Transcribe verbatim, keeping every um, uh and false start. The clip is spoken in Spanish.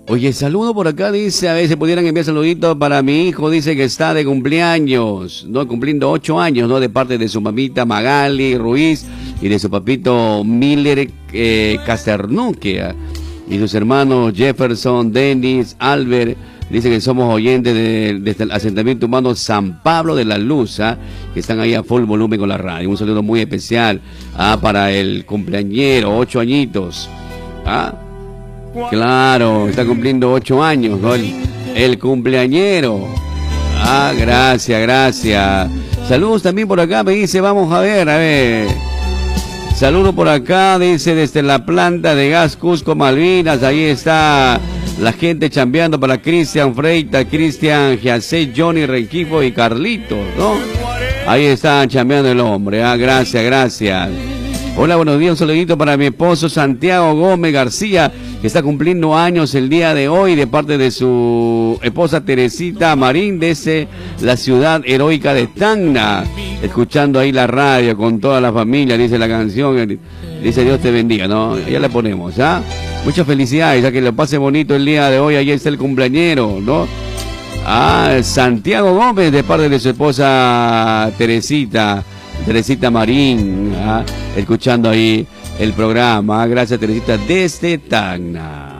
Oye, saludo por acá, dice, a ver si pudieran enviar saluditos para mi hijo, dice que está de cumpleaños, ¿no? Cumpliendo ocho años, ¿no? De parte de su mamita Magali Ruiz y de su papito Miller eh, Casternuque, y sus hermanos Jefferson, Dennis, Albert. Dice que somos oyentes de, de, del asentamiento humano San Pablo de la Luz, ¿ah? Que están ahí a full volumen con la radio. Un saludo muy especial, ¿ah? Para el cumpleañero, ocho añitos, ¿ah? Claro, está cumpliendo ocho años, ¿no? El, el cumpleañero. Ah, gracias, gracias. Saludos también por acá, me dice, vamos a ver, a ver. Saludos por acá, dice, desde la planta de gas Cusco Malvinas, ahí está la gente chambeando para Cristian Freita, Cristian Giacé, Johnny Renquifo y Carlitos, ¿no? Ahí están chambeando el hombre, ah, gracias, gracias. Hola, buenos días, un saludito para mi esposo Santiago Gómez García, que está cumpliendo años el día de hoy, de parte de su esposa Teresita Marín, desde la ciudad heroica de Tacna, escuchando ahí la radio con toda la familia, dice la canción, dice Dios te bendiga, ¿no? Ya la ponemos, ¿ah? Muchas felicidades, ya que lo pase bonito el día de hoy, ahí está el cumpleañero, ¿no? Ah, Santiago Gómez, de parte de su esposa Teresita, Teresita Marín, ¿ah? Escuchando ahí el programa. Gracias, Teresita, desde Tacna.